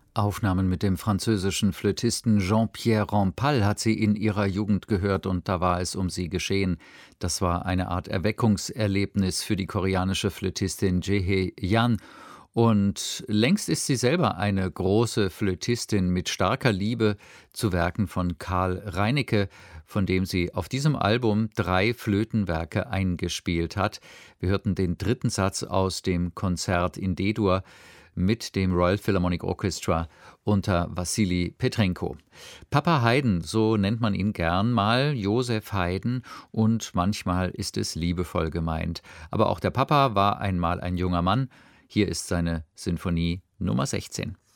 Aufnahmen mit dem französischen Flötisten Jean-Pierre Rampal hat sie in ihrer Jugend gehört und da war es um sie geschehen. Das war eine Art Erweckungserlebnis für die koreanische Flötistin Jae Yan. Und längst ist sie selber eine große Flötistin mit starker Liebe zu Werken von Karl Reinicke, von dem sie auf diesem Album 3 Flötenwerke eingespielt hat. Wir hörten den 3. Satz aus dem Konzert in D-Dur mit dem Royal Philharmonic Orchestra unter Wassili Petrenko. Papa Haydn, so nennt man ihn gern mal, Joseph Haydn, und manchmal ist es liebevoll gemeint. Aber auch der Papa war einmal ein junger Mann. Hier ist seine Sinfonie Nummer 16.